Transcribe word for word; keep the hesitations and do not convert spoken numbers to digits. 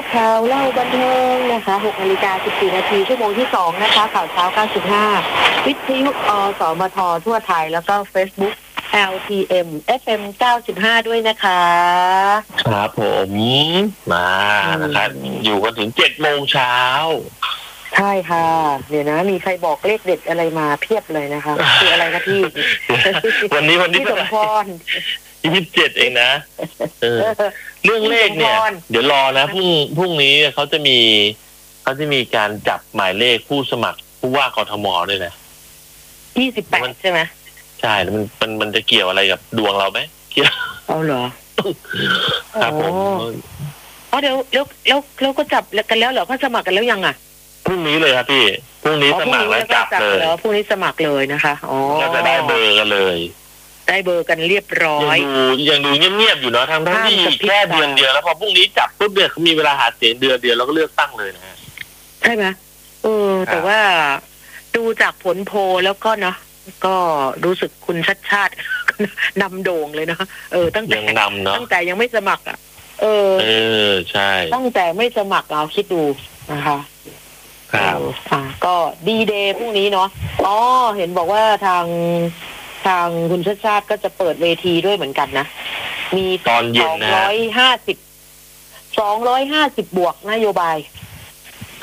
ข่าวเล่าบันเทิงนะคะหกนาฬิกาสิบสี่นาทีชั่วโมงที่สองนะคะข่าวเช้าเก้าสิบห้าวิทยุอสมททั่วไทยแล้วก็ Facebook แอล ที เอ็ม เอฟ เอ็ม เก้าสิบห้าด้วยนะคะครับผมมานะครับอยู่กันถึงเจ็ดโมงเช้าใช่ค่ะเดี๋ยวนะมีใครบอกเลขเด็ดอะไรมาเพียบเลยนะคะคืออะไรนะพี่วันนี้วันนี้พี่สมพรยี่สิบเจ็ดเองนะเออเรื่องเลขเนี่ยเดี๋ยวรอนะพรุ่งพรุ่งนี้เขาจะมีเขาจะมีการจับหมายเลขผู้สมัครผู้ว่ากทมด้วยนะยี่สิบแปดใช่ไหมใช่มันมันมันจะเกี่ยวอะไรกับดวงเราไหมเกี่ยวเอาเหรอครับผมอ๋อเดี๋ยวแล้วแล้วแล้วก็จับกันแล้วเหรอเขาสมัครกันแล้วยังอ่ะพรุ่งนี้เลยครับพี่พรุ่งนี้สมัครแล้วจับเลยพรุ่งนี้สมัครเลยนะคะอ๋อแล้วจะได้เบอร์กันเลยได้เบอร์กันเรียบร้อยยังดูยังดูเงียบๆอยู่เนาะทั้งทั้งที่แค่เดือนเดียวแล้วพอพรุ่งนี้จับปุ๊บเนี่ยเขามีเวลาหาเสียงเดือนเดียวแล้วก็เลือกตั้งเลยนะฮะใช่ไหมเออแต่ว่าดูจากผลโพลแล้วก็เนาะก็รู้สึกคุณชัดชาตินำโด่งเลยนะเออตั้งแต่ยังนำเนาะตั้งแต่ยังไม่สมัครอ่ะเออเออใช่ตั้งแต่ไม่สมัครเราคิดดูนะคะครับอ่าก็ดีเดย์พรุ่งนี้เนาะอ๋อเห็นบอกว่าทางทางคุณชัดชาติก็จะเปิดเวทีด้วยเหมือนกันนะมีตอนเย็นนะสองร้อยห้าสิบสองร้อยห้าสิบบวกนโยบาย